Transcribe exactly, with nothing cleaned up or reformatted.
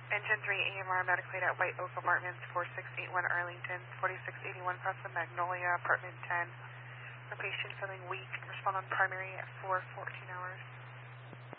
Engine three A M R medically at White Oak Apartments, four six eight one Arlington, forty-six eighty-one Preston Magnolia, apartment ten. For patient feeling weak, respond on primary at four fourteen hours.